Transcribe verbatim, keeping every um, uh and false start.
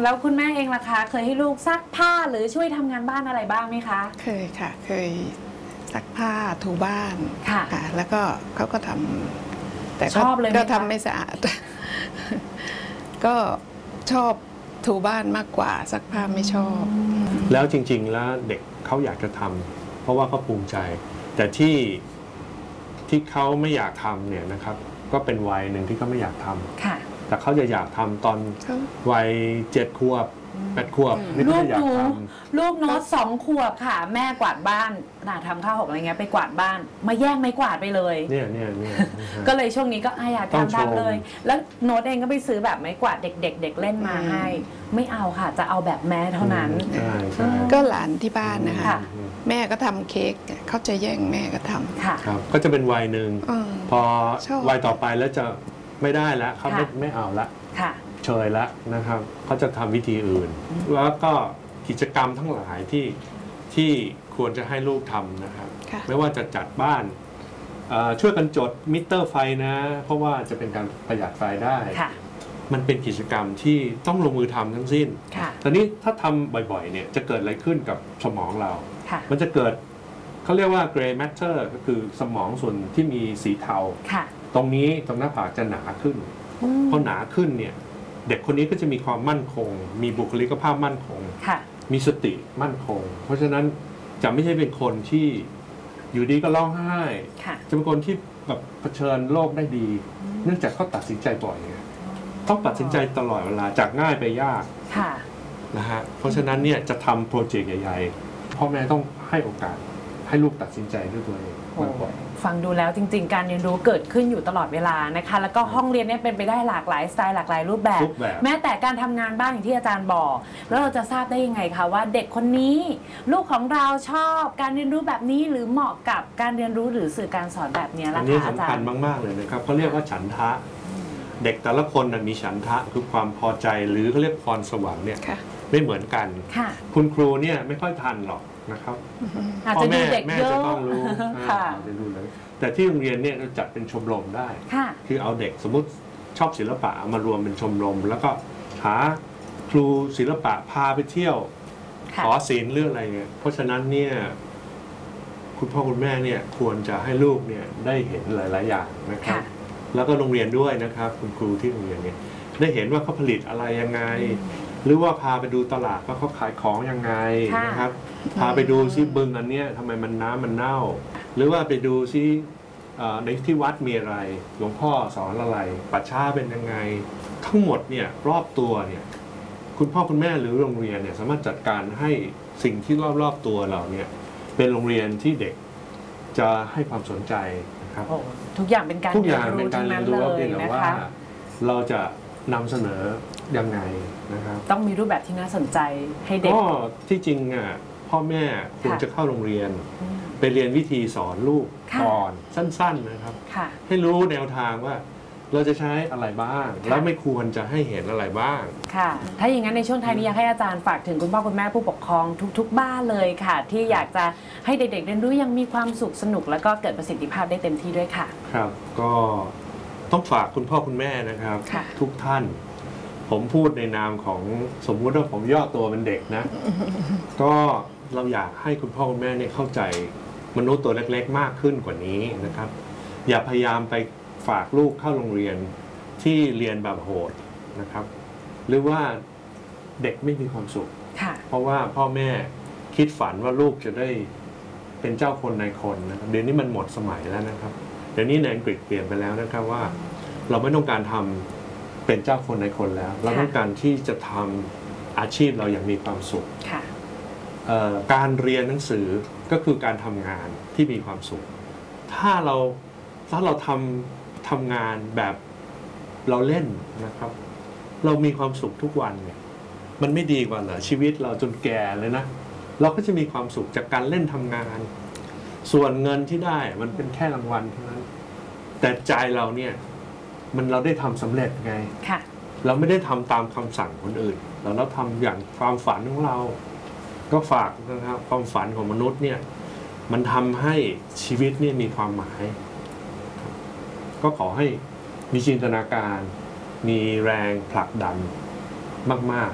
แล้วคุณแม่เองล่ะคะเคยให้ลูกซักผ้าหรือช่วยทำงานบ้านอะไรบ้างไหมคะเคยค่ะเคยซักผ้าถูบ้านค่ะแล้วก็เขาก็ทำแต่ชอบเลยก็ทำไม่สะอาดก็ชอบถูบ้านมากกว่าซักผ้าไม่ชอบแล้วจริงๆแล้วเด็กเขาอยากจะทำเพราะว่าเขาภูมิใจแต่ที่ที่เขาไม่อยากทำเนี่ยนะครับก็เป็นวัยหนึ่งที่เขาไม่อยากทำแต่เขาจะอยากทำตอนวัยเจ็ดขวบแปดขวบนี่เขาอยากทำลูกโน้ตสองขวบค่ะแม่กวาดบ้านน่ะทำข้าวหกอะไรเงี้ยไปกวาดบ้านมาแย่งไม้กวาดไปเลยเนี่ยเนี่ยเนี่ยก็เลยช่วงนี้ก็อยากทำทำเลยแล้วโน้ตเองก็ไปซื้อแบบไม้กวาดเด็กๆเด็กเล่นมาให้ไม่เอาค่ะจะเอาแบบแม่เท่านั้นก็หลานที่บ้านนะคะแม่ก็ทำเค้กเขาจะแย่งแม่ก็ทำค่ะก็จะเป็นวัยหนึ่งพอวัยต่อไปแล้วจะไม่ได้แล้วเขาไม่ไม่เอาละเฉยแล้วนะครับเขาจะทำวิธีอื่นแล้วก็กิจกรรมทั้งหลายที่ที่ควรจะให้ลูกทำนะครับไม่ว่าจะจัดบ้านช่วยกันจดมิเตอร์ไฟนะเพราะว่าจะเป็นการประหยัดไฟได้มันเป็นกิจกรรมที่ต้องลงมือทำทั้งสิ้นตอนนี้ถ้าทำบ่อยๆเนี่ยจะเกิดอะไรขึ้นกับสมองเรามันจะเกิดเขาเรียกว่า gray matter ก็คือสมองส่วนที่มีสีเทาตรงนี้ตรงหน้าผากจะหนาขึ้นพอหนาขึ้นเนี่ยเด็กคนนี้ก็จะมีความมั่นคงมีบุคลิกภาพมั่นคงมีสติมั่นคงเพราะฉะนั้นจะไม่ใช่เป็นคนที่อยู่ดีก็ร้องไห้จะเป็นคนที่แบบเผชิญโลกได้ดีเนื่องจากเขาตัดสินใจบ่อยต้องตัดสินใจตลอดเวลาจากง่ายไปยากนะฮะเพราะฉะนั้นเนี่ยจะทำโปรเจกต์ใหญ่ๆพ่อแม่ต้องให้โอกาสให้ลูกตัดสินใจด้วยตัวเองมากกว่าฟังดูแล้วจริงๆการเรียนรู้เกิดขึ้นอยู่ตลอดเวลานะคะแล้วก็ห้องเรียนเนี่ยเป็นไปได้หลากหลายสไตล์หลากหลายรูปแบบแม้แต่การทำงานบ้านอย่างที่อาจารย์บอกแล้วเราจะทราบได้ยังไงคะว่าเด็กคนนี้ลูกของเราชอบการเรียนรู้แบบนี้หรือเหมาะกับการเรียนรู้หรือสื่อการสอนแบบนี้ล่ะคะอาจารย์อันนี้สำคัญมากๆเลยนะครับเขาเรียกว่าฉันทะเด็กแต่ละคนมีฉันทะคือความพอใจหรือเขาเรียกพรสวรรค์เนี่ยไม่เหมือนกันคุณครูเนี่ยไม่ค่อยทันหรอกนะครับพ่อแม่แม่จะต้องรู้จะดูเลยแต่ที่โรงเรียนเนี่ยเราจัดเป็นชมรมได้คือเอาเด็กสมมติชอบศิลปะมารวมเป็นชมรมแล้วก็หาครูศิลปะพาไปเที่ยวขอศีลเรื่องอะไรเงี้ยเพราะฉะนั้นเนี่ยคุณพ่อคุณแม่เนี่ยควรจะให้ลูกเนี่ยได้เห็นหลายๆอย่างนะครับแล้วก็โรงเรียนด้วยนะครับคุณครูที่โรงเรียนเนี่ยได้เห็นว่าเขาผลิตอะไรยังไงหรือว่าพาไปดูตลาดว่าเขาขายของยังไงนะครับพาไปดูซิบึงอันเนี้ยทำไมมันน้ำมันเน่าหรือว่าไปดูซิในที่วัดมีอะไรหลวงพ่อสอนอะไรป่าช้าเป็นยังไงทั้งหมดเนี่ยรอบตัวเนี่ยคุณพ่อคุณแม่หรือโรงเรียนเนี่ยสามารถจัดการให้สิ่งที่รอบๆตัวเราเนี่ยเป็นโรงเรียนที่เด็กจะให้ความสนใจนะครับทุกอย่างเป็นการทุกอย่างเป็นการเรียนรู้เพียงแต่ว่าเราจะนำเสนอยังไงนะครับต้องมีรูปแบบที่น่าสนใจให้เด็กก็ที่จริงอ่ะพ่อแม่ควรจะเข้าโรงเรียนไปเรียนวิธีสอนลูกก่อนสั้นๆนะครับให้รู้แนวทางว่าเราจะใช้อะไรบ้างแล้วไม่ควรจะให้เห็นอะไรบ้างค่ะถ้าอย่างนั้นในช่วงท้ายนี้อยากให้อาจารย์ฝากถึงคุณพ่อคุณแม่ผู้ปกครองทุกๆบ้านเลยค่ะที่อยากจะให้เด็กๆเรียนรู้ยังมีความสุขสนุกแล้วก็เกิดประสิทธิภาพได้เต็มที่ด้วยค่ะครับก็ต้องฝากคุณพ่อคุณแม่นะครับทุกท่านผมพูดในนามของสมมุติว่าผมย่อตัวเป็นเด็กนะก็เราอยากให้คุณพ่อคุณแม่เนี่ยเข้าใจมนุษย์ตัวเล็กๆมากขึ้นกว่านี้นะครับอย่าพยายามไปฝากลูกเข้าโรงเรียนที่เรียนแบบโหดนะครับหรือว่าเด็กไม่มีความสุขเพราะว่าพ่อแม่คิดฝันว่าลูกจะได้เป็นเจ้าคนนายคนนะครับเดี๋ยวนี้มันหมดสมัยแล้วนะครับเดี๋ยวนี้ในอังกฤษเปลี่ยนไปแล้วนะครับว่าเราไม่ต้องการทำเป็นเจ้าคนนายคนแล้วเราต้องการที่จะทำอาชีพเราอย่างมีความสุขการเรียนหนังสือก็คือการทำงานที่มีความสุขถ้าเราถ้าเราทำทำงานแบบเราเล่นนะครับเรามีความสุขทุกวันเนี่ยมันไม่ดีกว่าเหรอชีวิตเราจนแก่เลยนะเราก็จะมีความสุขจากการเล่นทำงานส่วนเงินที่ได้มันเป็นแค่รางวัลเท่านั้นแต่ใจเราเนี่ยมันเราได้ทำสำเร็จไงเราไม่ได้ทำตามคำสั่งคนอื่นเราเราทำอย่างความฝันของเราก็ฝากนะครับความฝันของมนุษย์เนี่ยมันทำให้ชีวิตเนี่ยมีความหมายก็ขอให้มีจินตนาการมีแรงผลักดันมากๆ